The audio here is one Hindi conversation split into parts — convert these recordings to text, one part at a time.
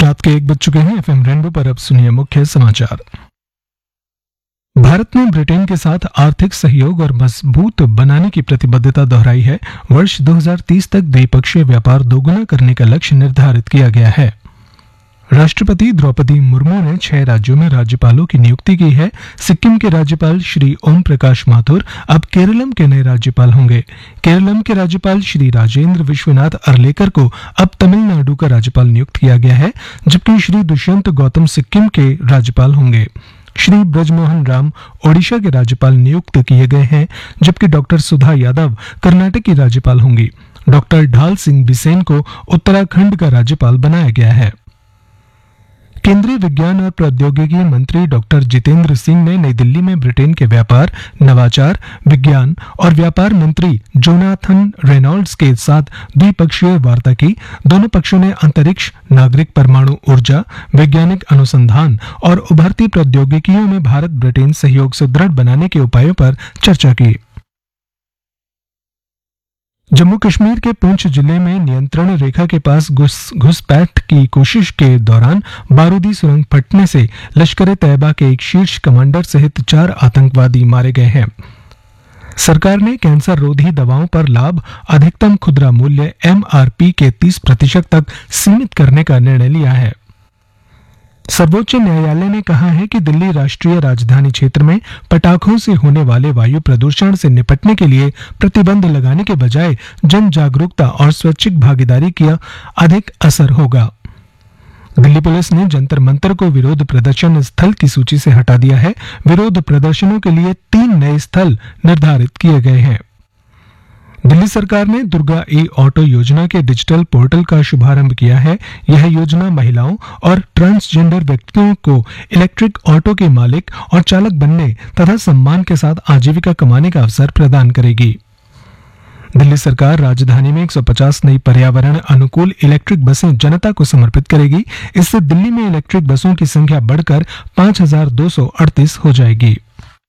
रात के 1 बज चुके हैं। एफएम रेनबो पर अब सुनिए मुख्य समाचार। भारत ने ब्रिटेन के साथ आर्थिक सहयोग और मजबूत बनाने की प्रतिबद्धता दोहराई है। वर्ष 2030 तक द्विपक्षीय व्यापार दोगुना करने का लक्ष्य निर्धारित किया गया है। राष्ट्रपति द्रौपदी मुर्मू ने 6 राज्यों में राज्यपालों की नियुक्ति की है। सिक्किम के राज्यपाल श्री ओम प्रकाश माथुर अब केरलम के नए राज्यपाल होंगे। केरलम के राज्यपाल श्री राजेंद्र विश्वनाथ अर्लेकर को अब तमिलनाडु का राज्यपाल नियुक्त किया गया है, जबकि श्री दुष्यंत गौतम सिक्किम के राज्यपाल होंगे। श्री ब्रजमोहन राम ओडिशा के राज्यपाल नियुक्त किए गए हैं, जबकि डॉक्टर सुधा यादव कर्नाटक की राज्यपाल होंगी। डॉक्टर ढाल सिंह बिसेन को उत्तराखंड का राज्यपाल बनाया गया है। केंद्रीय विज्ञान और प्रौद्योगिकी मंत्री डॉक्टर जितेंद्र सिंह ने नई दिल्ली में ब्रिटेन के व्यापार, नवाचार, विज्ञान और व्यापार मंत्री जोनाथन रेनॉल्ड्स के साथ द्विपक्षीय वार्ता की। दोनों पक्षों ने अंतरिक्ष, नागरिक परमाणु ऊर्जा, वैज्ञानिक अनुसंधान और उभरती प्रौद्योगिकियों में भारत ब्रिटेन सहयोग सुदृढ़ बनाने के उपायों पर चर्चा की। जम्मू कश्मीर के पुंछ जिले में नियंत्रण रेखा के पास घुसपैठ की कोशिश के दौरान बारूदी सुरंग फटने से लश्कर ए तैयबा के एक शीर्ष कमांडर सहित 4 आतंकवादी मारे गए हैं। सरकार ने कैंसर रोधी दवाओं पर लाभ अधिकतम खुदरा मूल्य MRP के 30% तक सीमित करने का निर्णय लिया है। सर्वोच्च न्यायालय ने कहा है कि दिल्ली राष्ट्रीय राजधानी क्षेत्र में पटाखों से होने वाले वायु प्रदूषण से निपटने के लिए प्रतिबंध लगाने के बजाय जन जागरूकता और स्वैच्छिक भागीदारी का अधिक असर होगा। दिल्ली पुलिस ने जंतर मंतर को विरोध प्रदर्शन स्थल की सूची से हटा दिया है। विरोध प्रदर्शनों के लिए 3 नए स्थल निर्धारित किए गए हैं। दिल्ली सरकार ने दुर्गा ई-ऑटो योजना के डिजिटल पोर्टल का शुभारंभ किया है। यह योजना महिलाओं और ट्रांसजेंडर व्यक्तियों को इलेक्ट्रिक ऑटो के मालिक और चालक बनने तथा सम्मान के साथ आजीविका कमाने का अवसर प्रदान करेगी। दिल्ली सरकार राजधानी में 150 नई पर्यावरण अनुकूल इलेक्ट्रिक बसें जनता को समर्पित करेगी। इससे दिल्ली में इलेक्ट्रिक बसों की संख्या बढ़कर 5238 हो जाएगी।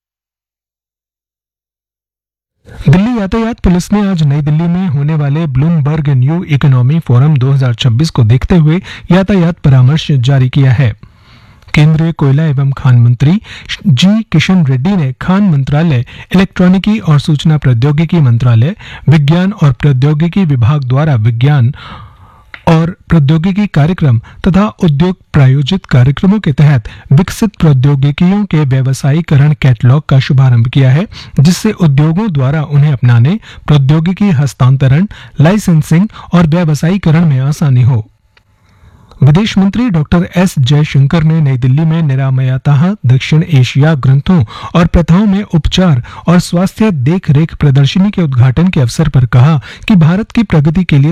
दिल्ली यातायात पुलिस ने आज नई दिल्ली में होने वाले ब्लूमबर्ग न्यू इकोनॉमी फोरम 2026 को देखते हुए यातायात परामर्श जारी किया है। केंद्रीय कोयला एवं खान मंत्री जी किशन रेड्डी ने खान मंत्रालय, इलेक्ट्रॉनिकी और सूचना प्रौद्योगिकी मंत्रालय, विज्ञान और प्रौद्योगिकी विभाग द्वारा विज्ञान और प्रौद्योगिकी कार्यक्रम तथा उद्योग प्रायोजित कार्यक्रमों के तहत विकसित प्रौद्योगिकियों के व्यवसायीकरण कैटलॉग का शुभारंभ किया है, जिससे उद्योगों द्वारा उन्हें अपनाने, प्रौद्योगिकी हस्तांतरण, लाइसेंसिंग और व्यवसायीकरण में आसानी हो। विदेश मंत्री डॉक्टर एस जयशंकर ने नई दिल्ली में निरामयतः दक्षिण एशिया ग्रंथों और प्रथाओं में उपचार और स्वास्थ्य देख रेख प्रदर्शनी के उद्घाटन के अवसर पर कहा कि भारत की प्रगति के लिए